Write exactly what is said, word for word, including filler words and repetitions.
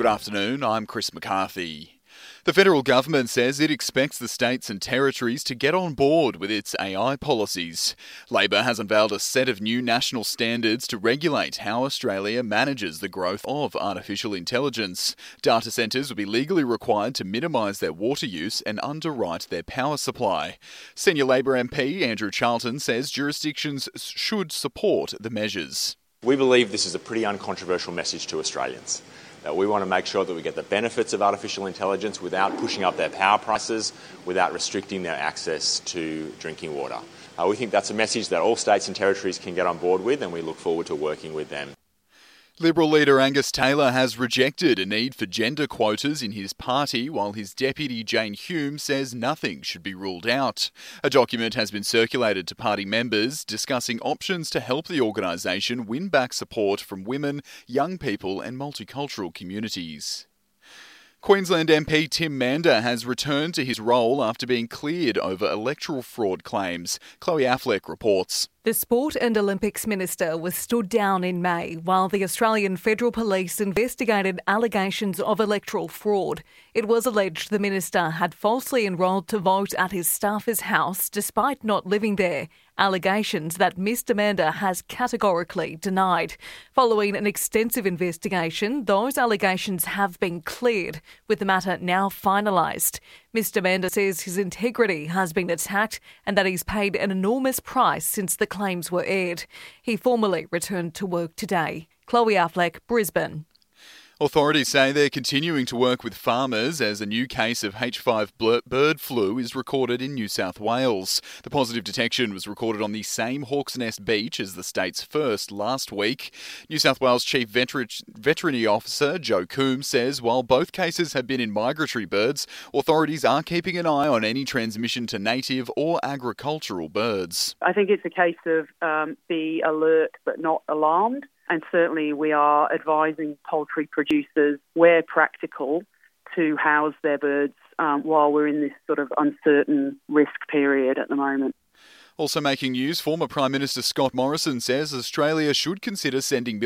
Good afternoon, I'm Chris McCarthy. The federal government says it expects the states and territories to get on board with its A I policies. Labor has unveiled a set of new national standards to regulate how Australia manages the growth of artificial intelligence. Data centres will be legally required to minimise their water use and underwrite their power supply. Senior Labor M P Andrew Charlton says jurisdictions should support the measures. We believe this is a pretty uncontroversial message to Australians. That we want to make sure that we get the benefits of artificial intelligence without pushing up their power prices, without restricting their access to drinking water. Uh, we think that's a message that all states and territories can get on board with, and we look forward to working with them. Liberal leader Angus Taylor has rejected a need for gender quotas in his party, while his deputy Jane Hume says nothing should be ruled out. A document has been circulated to party members discussing options to help the organisation win back support from women, young people and multicultural communities. Queensland M P Tim Mander has returned to his role after being cleared over electoral fraud claims. Chloe Affleck reports. The Sport and Olympics Minister was stood down in May while the Australian Federal Police investigated allegations of electoral fraud. It was alleged the minister had falsely enrolled to vote at his staffer's house despite not living there, allegations that Mr Mander has categorically denied. Following an extensive investigation, those allegations have been cleared, with the matter now finalised. Mr Mander says his integrity has been attacked and that he's paid an enormous price since the claims were aired. He formally returned to work today. Chloe Affleck, Brisbane. Authorities say they're continuing to work with farmers as a new case of H five bird flu is recorded in New South Wales. The positive detection was recorded on the same Hawk's Nest beach as the state's first last week. New South Wales Chief Veter- Veterinary Officer Joe Coombs says while both cases have been in migratory birds, authorities are keeping an eye on any transmission to native or agricultural birds. I think it's a case of um, be alert but not alarmed. And certainly we are advising poultry producers where practical to house their birds um, while we're in this sort of uncertain risk period at the moment. Also making news, former Prime Minister Scott Morrison says Australia should consider sending